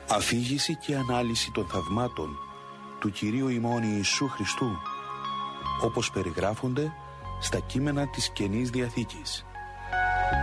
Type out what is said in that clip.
Αφήγηση και ανάλυση των θαυμάτων του Κυρίου ημών Ιησού Χριστού, όπως περιγράφονται στα κείμενα της Καινής Διαθήκης.